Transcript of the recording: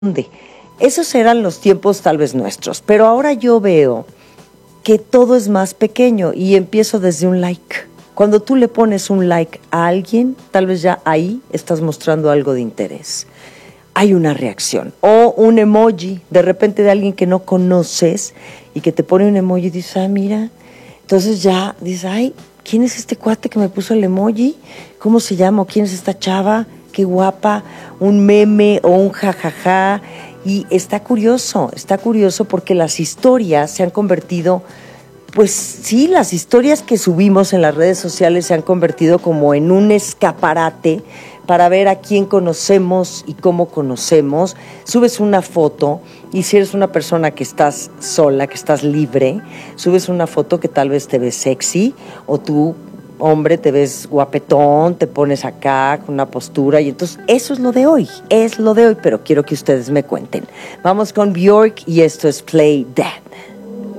dónde. Esos eran los tiempos tal vez nuestros, pero ahora yo veo que todo es más pequeño y empiezo desde un like. Cuando tú le pones un like a alguien, tal vez ya ahí estás mostrando algo de interés. Hay una reacción o un emoji de repente de alguien que no conoces y que te pone un emoji y dices, ah, mira, entonces ya dices, ay, ¿quién es este cuate que me puso el emoji? ¿Cómo se llama? ¿O quién es esta chava? Qué guapa, un meme o un jajaja. Y está curioso porque las historias se han convertido, pues sí, las historias que subimos en las redes sociales se han convertido como en un escaparate para ver a quién conocemos y cómo conocemos. Subes una foto y si eres una persona que estás sola, que estás libre, subes una foto que tal vez te ves sexy o tú, hombre, te ves guapetón, te pones acá con una postura y entonces eso es lo de hoy, pero quiero que ustedes me cuenten. Vamos con Björk y esto es Play Dead.